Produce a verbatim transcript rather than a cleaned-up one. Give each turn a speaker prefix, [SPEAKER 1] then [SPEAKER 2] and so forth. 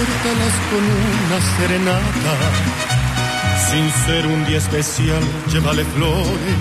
[SPEAKER 1] córtalas con una serenata. Sin ser un día especial, llévale flores